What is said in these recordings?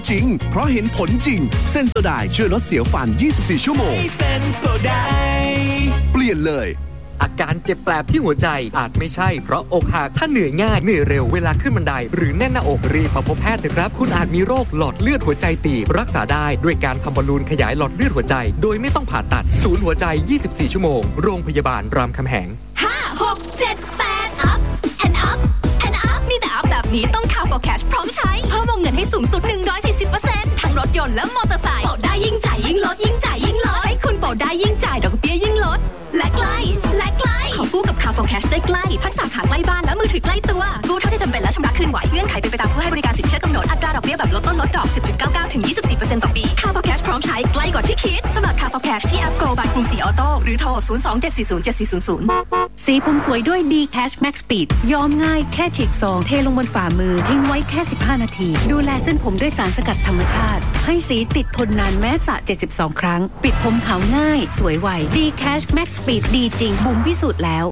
จริงเพราะเห็นผลจริงเซนโซไดช่วยลดเสียวฟัน24ชั่วโมงเซนโซไดเปลี่ยนเลยอาการเจ็บแปลบที่หัวใจอาจไม่ใช่เพราะอกหักถ้าเหนื่อยง่ายเหนื่อยเร็วเวลาขึ้นบันไดหรือแน่นหน้าอกรีบมาพบแพทย์เถอะครับคุณอาจมีโรคหลอดเลือดหัวใจตีบรักษาได้ด้วยการทำบอลลูนขยายหลอดเลือดหัวใจโดยไม่ต้องผ่าตัดศูนย์หัวใจ24ชั่วโมงโรงพยาบาลรามคำแหง 5 6 7 8 up and up and up มีแต่ up แบบนี้ต้องCarrefour Cashพร้อมใช้เพิ่มวงเงินให้สูงสุด 140% ทั้งรถยนต์และมอเตอร์ไซค์โปรได้ยิ่งจ่ายยิ่งลดยิ่งจ่ายยิ่งลดให้คุณโปรได้ยิ่งจ่ายดอกเบี้ยยิ่งลดและใกล้ขอกู้กับ Carrefour Cash ได้ใกล้ทักษะขาใกล้บ้านและมือถือใกล้ตัวกู้เท่าที่จำเป็นและชำระคืนไหวเงื่อนไขเป็นไปตามผู้ให้บริการสินเชื่อกำหนดอัตราดอกเบี้ยแบบลดต้นลดดอก 10.99 ถึง 24% ต่อปี Carrefour Cash พร้อมใช้ใกล้กว่าที่คิดสมัคร Carrefour Cash ที่แอป Go บายกรุงศรีออโต้หรือโทร 02-740-7400 สีผมสวยด้วย D Cash Max Speed ย้อมง่ายแค่ฉีกซองเทลงบนฝ่ามือทิ้งไว้แค่15นาทีดูแลเส้นผมด้วยสารสกัดธรรมชาติให้สีติดทนนานแม้สระ72ครั้งปิดผมขาวง่ายสวยไว D Cash Max Speed ดีจริงบุ๋มพิสูจน์แล้ว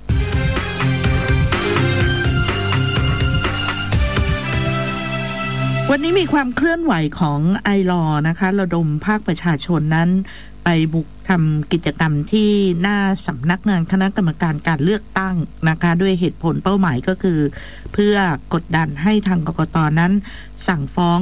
วันนี้มีความเคลื่อนไหวของไอลอนะคะระดมภาคประชาชนนั้นไปบุกทำกิจกรรมที่หน้าสำนักงานคณะกรรมการการเลือกตั้งนะคะด้วยเหตุผลเป้าหมายก็คือเพื่อกดดันให้ทางกกต.นั้นสั่งฟ้อง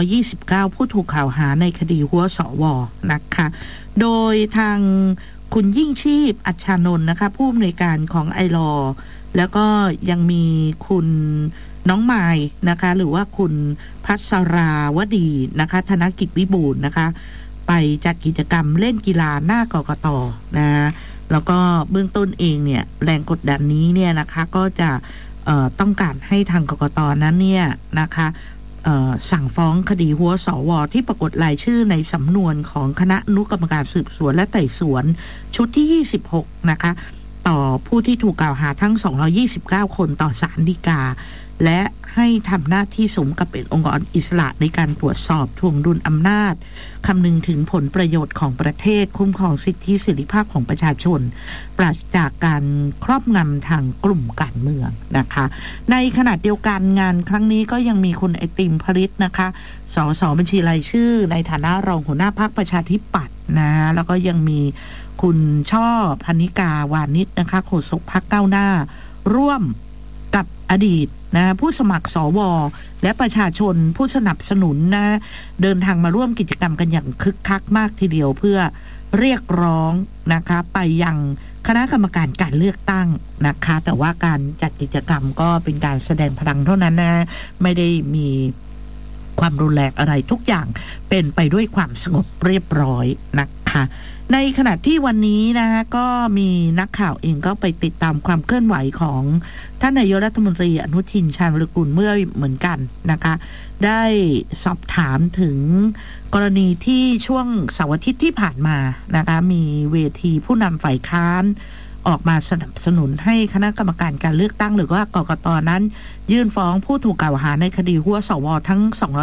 229ผู้ถูกกล่าวหาในคดีหัวสวนะคะโดยทางคุณยิ่งชีพอัชชานนท์นะคะผู้อำนวยการของไอลอแล้วก็ยังมีคุณน้องไมล์นะคะหรือว่าคุณพัสราวดีนะคะธนกิจวิบูลย์นะคะไปจัดกิจกรรมเล่นกีฬาหน้ากกต.นะแล้วก็เบื้องต้นเองเนี่ยแรงกดดันนี้เนี่ยนะคะก็จะต้องการให้ทางกกต.นั้นเนี่ยนะคะสั่งฟ้องคดีหัวสวที่ปรากฏรายชื่อในสำนวนของคณะอนุกรรมการสืบสวนและไต่สวนชุดที่26นะคะต่อผู้ที่ถูกกล่าวหาทั้ง229คนต่อศาลฎีกาและให้ทำหน้าที่สมกับเป็นองค์กรอิสระในการตรวจสอบทวงดุลอำนาจคำนึงถึงผลประโยชน์ของประเทศคุ้มครองสิทธิเสรีภาพของประชาชนปราศจากการครอบงำทางกลุ่มการเมืองนะคะในขณะเดียวกันงานครั้งนี้ก็ยังมีคุณไอติมพฤทธิ์นะคะสสบัญชีรายชื่อในฐานะรองหัวหน้าพรรคประชาธิปัตย์นะแล้วก็ยังมีคุณช่อพนิกาวานิชนะคะโฆษกพรรคก้าวหน้าร่วมกับอดีตนะผู้สมัครสวและประชาชนผู้สนับสนุนนะเดินทางมาร่วมกิจกรรมกันอย่างคึกคักมากทีเดียวเพื่อเรียกร้องนะคะไปยังคณะกรรมการการเลือกตั้งนะคะแต่ว่าการจัดกิจกรรมก็เป็นการแสดงพลังเท่านั้นนะไม่ได้มีความรุนแรงอะไรทุกอย่างเป็นไปด้วยความสงบเรียบร้อยนะคะในขณะที่วันนี้นะคะก็มีนักข่าวเองก็ไปติดตามความเคลื่อนไหวของท่านนายกรัฐมนตรีอนุทินชาญวิรากูลเมื่อเหมือนกันนะคะได้สอบถามถึงกรณีที่ช่วงเสาร์อาทิตย์ที่ผ่านมานะคะมีเวทีผู้นำฝ่ายค้านออกมาสนับสนุนให้คณะกรรมการการเลือกตั้งหรือว่ากกต.นั้นยื่นฟ้องผู้ถูกกล่าวหาในคดีหัวสวทั้ง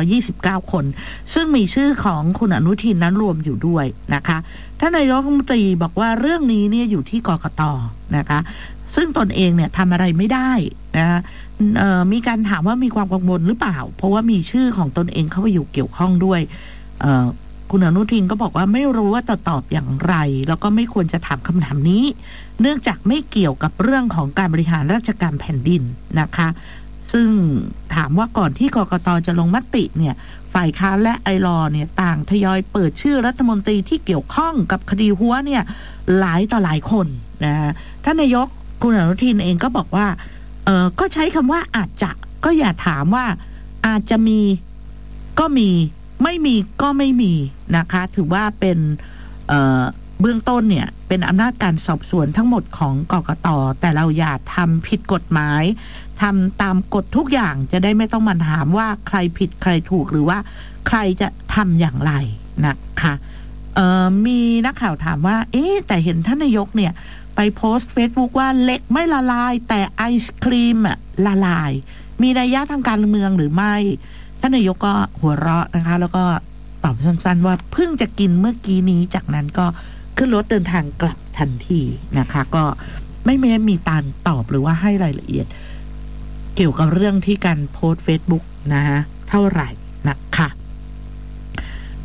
229คนซึ่งมีชื่อของคุณอนุทินนั้นรวมอยู่ด้วยนะคะท่านนายกรัฐมนตรีบอกว่าเรื่องนี้เนี่ยอยู่ที่กกต.นะคะซึ่งตนเองเนี่ยทำอะไรไม่ได้นะมีการถามว่ามีความกังวลหรือเปล่าเพราะว่ามีชื่อของตนเองเข้าไปอยู่เกี่ยวข้องด้วยคุณอนุทินก็บอกว่าไม่รู้ว่าจะตอบอย่างไรแล้วก็ไม่ควรจะถามคำถามนี้เนื่องจากไม่เกี่ยวกับเรื่องของการบริหารราชการแผ่นดินนะคะซึ่งถามว่าก่อนที่กกต.จะลงมติเนี่ยฝ่ายค้านและไอลอเนี่ยต่างทยอยเปิดชื่อรัฐมนตรีที่เกี่ยวข้องกับคดีหัวเนี่ยหลายต่อหลายคนนะท่านนายกคุณอนุทินเองก็บอกว่าก็ใช้คำว่าอาจจะก็อย่าถามว่าอาจจะมีก็มีไม่มีก็ไม่มีนะคะถือว่าเป็นเบื้องต้นเนี่ยเป็นอำนาจการสอบสวนทั้งหมดของกกต.แต่เราอย่าทำผิดกฎหมายทำตามกฎทุกอย่างจะได้ไม่ต้องมาถามว่าใครผิดใครถูกหรือว่าใครจะทำอย่างไรนะคะมีนักข่าวถามว่าแต่เห็นท่านนายกเนี่ยไปโพสต์ Facebook ว่าเหล็กไม่ละลายแต่ไอศครีมละลายมีนัยยะทางการเมืองหรือไม่ท่านนายกก็หัวเราะนะคะแล้วก็ตอบสั้นๆว่าเพิ่งจะกินเมื่อกี้นี้จากนั้นก็ขึ้นรถเดินทางกลับทันทีนะคะก็ไม่มีการตอบหรือว่าให้รายละเอียดเกี่ยวกับเรื่องที่การโพสต์ Facebook นะฮะเท่าไหร่นะคะ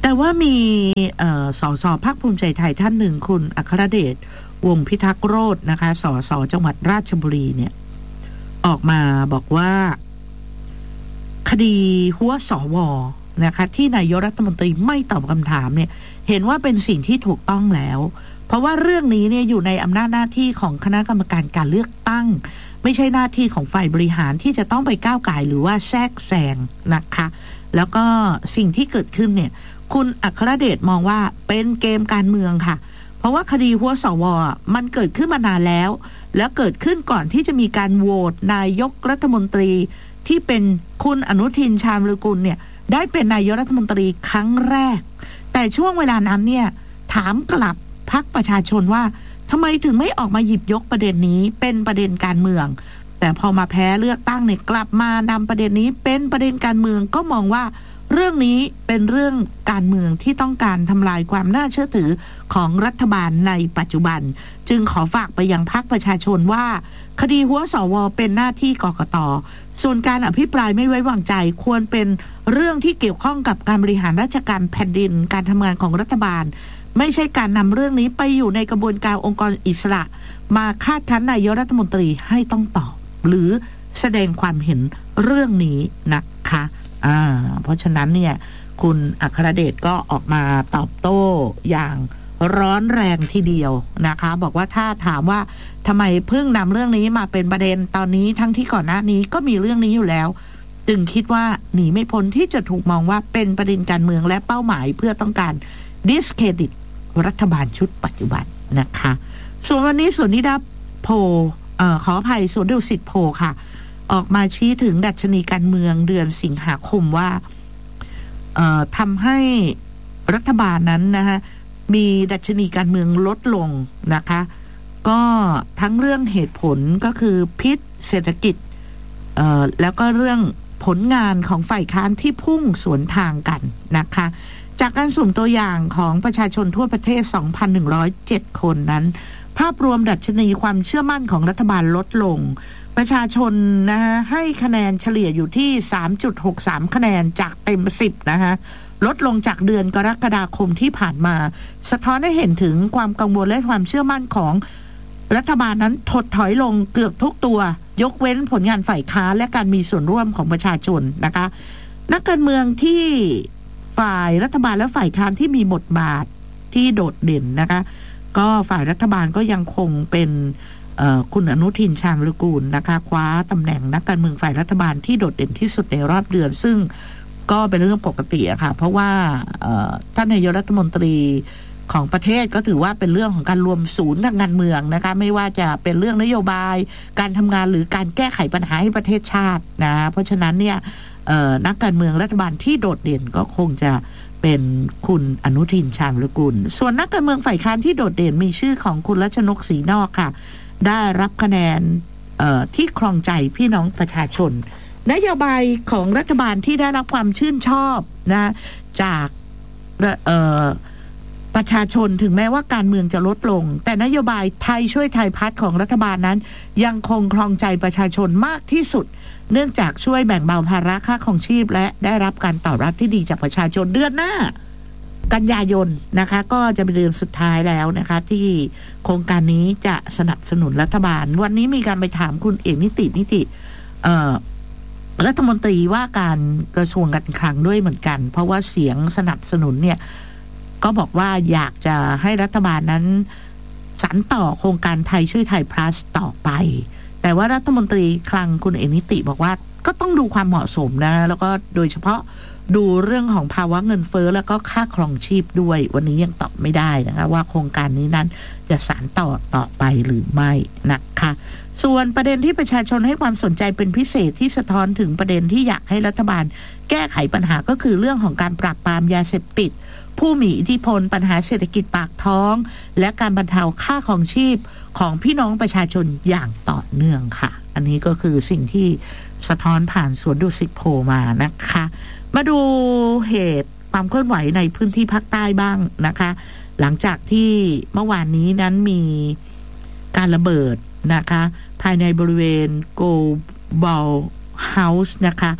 แต่ว่ามีสสพรรคภูมิใจไทยท่านหนึ่งคุณอัครเดชวงศ์พิทักษ์โรจน์นะคะสสจังหวัดราชบุรีเนี่ยออกมาบอกว่าคดีหัวสวนะคะที่นายกรัฐมนตรีไม่ตอบคำถามเนี่ยเห็นว่าเป็นสิ่งที่ถูกต้องแล้วเพราะว่าเรื่องนี้เนี่ยอยู่ในอำนาจหน้าที่ของคณะกรรมการการเลือกตั้งไม่ใช่หน้าที่ของฝ่ายบริหารที่จะต้องไปก้าวก่ายหรือว่าแทรกแซงนะคะแล้วก็สิ่งที่เกิดขึ้นเนี่ยคุณอัครเดชมองว่าเป็นเกมการเมืองค่ะเพราะว่าคดีหัวสวมันเกิดขึ้นมานานแล้วแล้วเกิดขึ้นก่อนที่จะมีการโหวตนายกรัฐมนตรีที่เป็นคุณอนุทินชาญวิรุฬกุลเนี่ยได้เป็นนายกรัฐมนตรีครั้งแรกแต่ช่วงเวลานั้นเนี่ยถามกลับพรรคประชาชนว่าทำไมถึงไม่ออกมาหยิบยกประเด็นนี้เป็นประเด็นการเมืองแต่พอมาแพ้เลือกตั้งเนี่ยกลับมานำประเด็นนี้เป็นประเด็นการเมืองก็มองว่าเรื่องนี้เป็นเรื่องการเมืองที่ต้องการทำลายความน่าเชื่อถือของรัฐบาลในปัจจุบันจึงขอฝากไปยังพรรคประชาชนว่าคดีหัวสวเป็นหน้าที่กกต.ส่วนการอภิปรายไม่ไว้วางใจควรเป็นเรื่องที่เกี่ยวข้องกับการบริหารราชการแผ่นดินการทำงานของรัฐบาลไม่ใช่การนำเรื่องนี้ไปอยู่ในกระบวนการองค์กรอิสระมาคาดคั้นนายกรัฐมนตรีให้ต้องตอบหรือแสดงความเห็นเรื่องนี้นะคะเพราะฉะนั้นเนี่ยคุณอัครเดชก็ออกมาตอบโต้อย่างร้อนแรงทีเดียวนะคะบอกว่าถ้าถามว่าทำไมเพิ่งนำเรื่องนี้มาเป็นประเด็นตอนนี้ทั้งที่ก่อนหน้านี้ก็มีเรื่องนี้อยู่แล้วจึงคิดว่าหนีไม่พ้นที่จะถูกมองว่าเป็นประเด็นการเมืองและเป้าหมายเพื่อต้องการดิสเครดิตรัฐบาลชุดปัจจุบันนะคะส่วนวันนี้ส่วนนิดาโพขออภัยส่วนดุสิตโพค่ะออกมาชี้ถึงดัชนีการเมืองเดือนสิงหาคมว่าทำให้รัฐบาลนั้นนะคะมีดัชนีการเมืองลดลงนะคะก็ทั้งเรื่องเหตุผลก็คือพิษเศรษฐกิจแล้วก็เรื่องผลงานของฝ่ายค้านที่พุ่งสวนทางกันนะคะจากการสุ่มตัวอย่างของประชาชนทั่วประเทศ 2,107 คนนั้นภาพรวมดัชนีความเชื่อมั่นของรัฐบาลลดลงประชาชนนะคะให้คะแนนเฉลี่ยอยู่ที่ 3.63 คะแนนจากเต็ม10นะคะลดลงจากเดือนกรกฎาคมที่ผ่านมาสะท้อนให้เห็นถึงความกังวลและความเชื่อมั่นของรัฐบาลนั้นถดถอยลงเกือบทุกตัวยกเว้นผลงานฝ่ายค้านและการมีส่วนร่วมของประชาชนนะคะนักการเมืองที่ฝ่ายรัฐบาลและฝ่ายค้านที่มีบทบาทที่โดดเด่นนะคะก็ฝ่ายรัฐบาลก็ยังคงเป็นคุณอนุทินชาญวิรุฬกุลนะคะคว้าตำแหน่งนักการเมืองฝ่ายรัฐบาลที่โดดเด่นที่สุดในรอบเดือนซึ่งก็เป็นเรื่องปกติอะค่ะเพราะว่าท่านนายกรัฐมนตรีของประเทศก็ถือว่าเป็นเรื่องของการรวมศูนย์ทางการเมืองนะคะไม่ว่าจะเป็นเรื่องนโยบายการทำงานหรือการแก้ไขปัญหาให้ประเทศชาตินะเพราะฉะนั้นเนี่ยนักการเมืองรัฐบาลที่โดดเด่นก็คงจะเป็นคุณอนุทินชาญวิรุฬกุลส่วนนักการเมืองฝ่ายค้านที่โดดเด่นมีชื่อของคุณรัชนกศรีนอกค่ะได้รับคะแนนที่ครองใจพี่น้องประชาชนนโยบายของรัฐบาลที่ได้รับความชื่นชอบนะจากประชาชนถึงแม้ว่าการเมืองจะลดลงแต่นโยบายไทยช่วยไทยพัฒน์ของรัฐบาลนั้นยังคงครองใจประชาชนมากที่สุดเนื่องจากช่วยแบ่งเบาภาระค่าครองชีพและได้รับการตอบรับที่ดีจากประชาชนเดือนหน้ากันยายนนะคะก็จะเป็นเดือนสุดท้ายแล้วนะคะที่โครงการนี้จะสนับสนุนรัฐบาลวันนี้มีการไปถามคุณเอกนิติรัฐมนตรีว่าการกระทรวงการคลังด้วยเหมือนกันเพราะว่าเสียงสนับสนุนเนี่ยก็บอกว่าอยากจะให้รัฐบาลนั้นสานต่อโครงการไทยช่วยไทย plus ต่อไปแต่ว่ารัฐมนตรีคลังคุณเอกนิติบอกว่าก็ต้องดูความเหมาะสมนะแล้วก็โดยเฉพาะดูเรื่องของภาวะเงินเฟ้อแล้วก็ค่าครองชีพด้วยวันนี้ยังตอบไม่ได้นะคะว่าโครงการนี้นั้นจะสานต่อไปหรือไม่นะคะส่วนประเด็นที่ประชาชนให้ความสนใจเป็นพิเศษที่สะท้อนถึงประเด็นที่อยากให้รัฐบาลแก้ไขปัญหาก็คือเรื่องของการปราบปรามยาเสพติดผู้มีอิทธิพลปัญหาเศรษฐกิจปากท้องและการบรรเทาค่าครองชีพของพี่น้องประชาชนอย่างต่อเนื่องค่ะอันนี้ก็คือสิ่งที่สะท้อนผ่านสวนดุสิตโพมานะคะมาดูเหตุความเคลื่อนไหวในพื้นที่ภาคใต้บ้างนะคะหลังจากที่เมื่อวานนี้นั้นมีการระเบิดนะคะภายในบริเวณโกลบอลเฮาส์นะคะ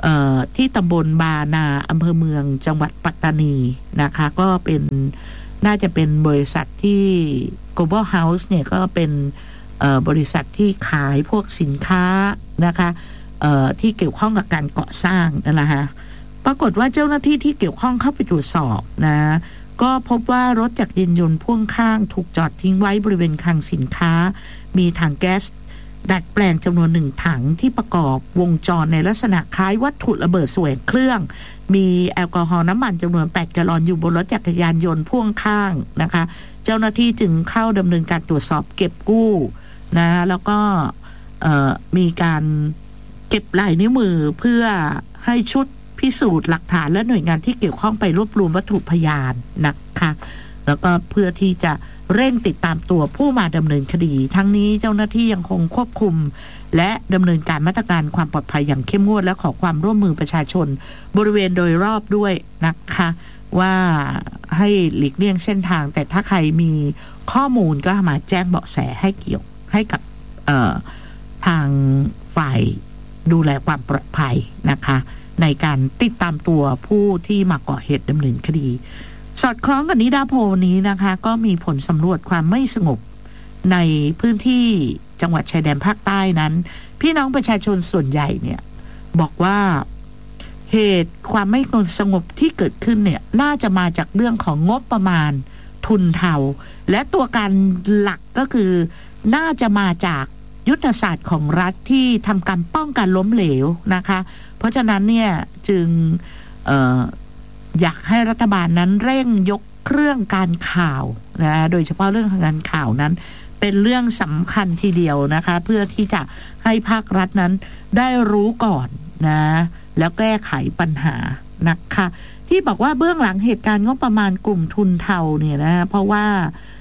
ที่ตำบลบานาอำเภอเมืองจังหวัดปัตตานีนะคะก็เป็นน่าจะเป็นบริษัทที่ Global House เนี่ยก็เป็นบริษัทที่ขายพวกสินค้านะคะที่เกี่ยวข้องกับการก่อสร้างนั่นแหละฮะปรากฏว่าเจ้าหน้าที่ที่เกี่ยวข้องเข้าไปตรวจสอบนะก็พบว่ารถจักรยานยนต์พ่วงข้างถูกจอดทิ้งไว้บริเวณคลังสินค้ามีถังแก๊สดัดแปลงจำนวน1ถังที่ประกอบวงจรในลักษณะคล้ายวัตถุระเบิดแสวงเครื่องมีแอลกอฮอล์น้ำมันจำนวน8 แกลลอนอยู่บนรถจักรยานยนต์พ่วงข้างนะคะเจ้าหน้าที่จึงเข้าดำเนินการตรวจสอบเก็บกู้นะแล้วก็มีการเก็บลายนิ้วมือเพื่อให้ชุดพิสูจน์หลักฐานและหน่วยงานที่เกี่ยวข้องไปรวบรวมวัตถุพยานนะคะแล้วก็เพื่อที่จะเร่งติดตามตัวผู้มาดำเนินคดีทั้งนี้เจ้าหน้าที่ยังคงควบคุมและดำเนินการมาตรการความปลอดภัยอย่างเข้มงวดและขอความร่วมมือประชาชนบริเวณโดยรอบด้วยนะคะว่าให้หลีกเลี่ยงเส้นทางแต่ถ้าใครมีข้อมูลก็มาแจ้งเบาะแสให้กับทางฝ่ายดูแลความปลอดภัยนะคะในการติดตามตัวผู้ที่มาก่อเหตุดำเนินคดีสอดคล้องกับนิดาโพลนี้นะคะก็มีผลสำรวจความไม่สงบในพื้นที่จังหวัดชายแดนภาคใต้นั้นพี่น้องประชาชนส่วนใหญ่เนี่ยบอกว่าเหตุความไม่สงบที่เกิดขึ้นเนี่ยน่าจะมาจากเรื่องของงบประมาณทุนเทาและตัวการหลักก็คือน่าจะมาจากยุทธศาสตร์ของรัฐที่ทำการป้องกันล้มเหลวนะคะเพราะฉะนั้นเนี่ยจึงอยากให้รัฐบาลนั้นเร่งยกเครื่องการข่าวนะโดยเฉพาะเรื่องการข่าวนั้นเป็นเรื่องสำคัญทีเดียวนะคะเพื่อที่จะให้ภาครัฐนั้นได้รู้ก่อนนะแล้วแก้ไขปัญหานะคะที่บอกว่าเบื้องหลังเหตุการณ์งบประมาณกลุ่มทุนเทาเนี่ยนะเพราะว่า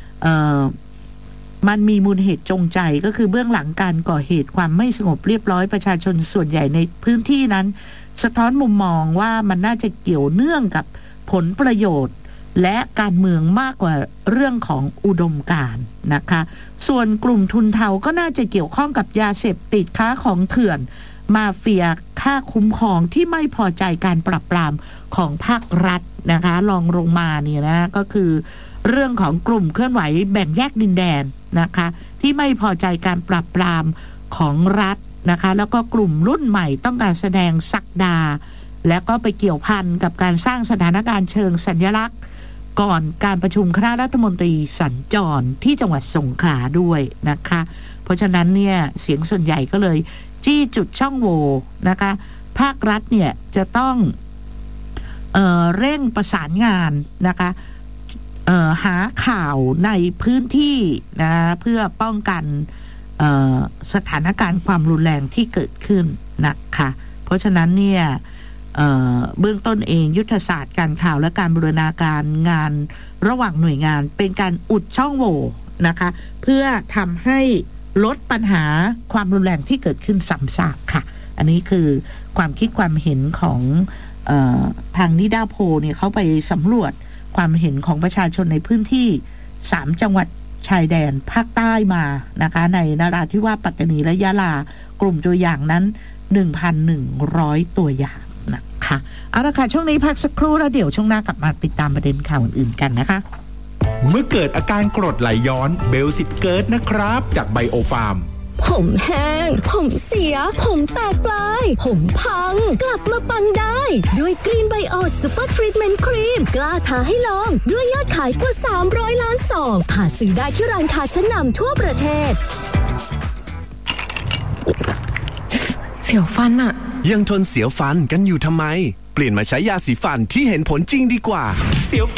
มันมีมูลเหตุจงใจก็คือเบื้องหลังการก่อเหตุความไม่สงบเรียบร้อยประชาชนส่วนใหญ่ในพื้นที่นั้นสะท้อนมุมมองว่ามันน่าจะเกี่ยวเนื่องกับผลประโยชน์และการเมืองมากกว่าเรื่องของอุดมการณ์นะคะส่วนกลุ่มทุนเทาก็น่าจะเกี่ยวข้องกับยาเสพติดค้าของเถื่อนมาเฟียค่าคุ้มครองที่ไม่พอใจการปราบปรามของภาครัฐนะคะลองลงมาเนี่ยนะก็คือเรื่องของกลุ่มเคลื่อนไหวแบ่งแยกดินแดนนะคะที่ไม่พอใจการปราบปรามของรัฐนะคะแล้วก็กลุ่มรุ่นใหม่ต้องการแสดงศักดาและก็ไปเกี่ยวพันกับการสร้างสถานการณ์เชิงสัญลักษณ์ก่อนการประชุมคณะรัฐมนตรีสัญจรที่จังหวัดสงขลาด้วยนะคะเพราะฉะนั้นเนี่ยเสียงส่วนใหญ่ก็เลยจี้จุดช่องโหว่นะคะภาครัฐเนี่ยจะต้องเร่งประสานงานนะคะหาข่าวในพื้นที่นะเพื่อป้องกันสถานการณ์ความรุนแรงที่เกิดขึ้นนะคะเพราะฉะนั้นเนี่ยเบื้องต้นเองยุทธศาสตร์การข่าวและการบูรณาการงานระหว่างหน่วยงานเป็นการอุดช่องโหว่นะคะเพื่อทำให้ลดปัญหาความรุนแรงที่เกิดขึ้นซ้ำซากค่ะอันนี้คือความคิดความเห็นของทางนิดาโพลเนี่ยเขาไปสำรวจความเห็นของประชาชนในพื้นที่3จังหวัดชายแดนภาคใต้มานะคะในนราธิวาสปัตตานีและยะลากลุ่มตัวอย่างนั้น 1,100 ตัวอย่างนะคะเอาละค่ะช่วงนี้พักสักครู่แล้วเดี๋ยวช่วงหน้ากลับมาติดตามประเด็นข่าวอื่นๆกันนะคะเมื่อเกิดอาการกรดไหลย้อนเบลสิทธิ์เกิดนะครับจากไบโอฟาร์มผมแห้งผมเสียผมแตกปลายผมพังกลับมาปังได้ด้วยกรีนไบโอซูเปอร์ทรีทเมนต์ครีมกล้าท้าให้ลองด้วยยอดขายกว่า300 ล้านซองหาซื้อได้ที่ร้านค้าชั้นนำทั่วประเทศเสียวฟันอะยังทนเสียวฟันกันอยู่ทำไมเปลี่ยนมาใช้ยาสีฟันที่เห็นผลจริงดีกว่าเสียว